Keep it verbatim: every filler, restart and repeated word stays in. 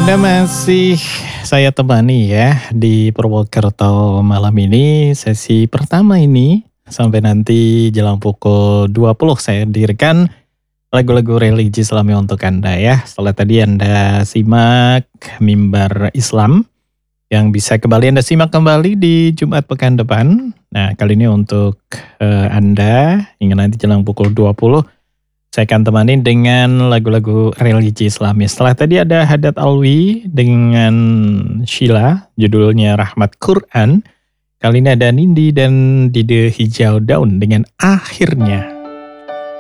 Anda masih saya temani ya di Purwokerto malam ini, sesi pertama ini sampai nanti jelang pukul dua puluh saya hadirkan lagu-lagu religi Islami untuk Anda ya. Setelah tadi Anda simak Mimbar Islam yang bisa kembali Anda simak kembali di Jumat pekan depan. Nah, kali ini untuk eh, Anda hingga nanti jelang pukul dua puluh saya akan temani dengan lagu-lagu religi Islami. Setelah tadi ada Haddad Alwi dengan Sheila, judulnya Rahmat Quran. Kali ini ada Nindi dan Dide Hijau Daun dengan Akhirnya.